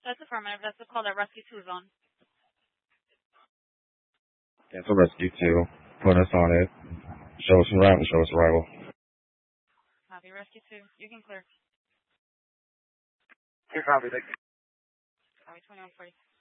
That's affirmative. That's the call that Rescue 2 is on. Cancel Rescue 2. Put us on it. Show us route and show us arrival. Copy, Rescue 2. You can clear. Clear copy, thank you. Copy, 2140.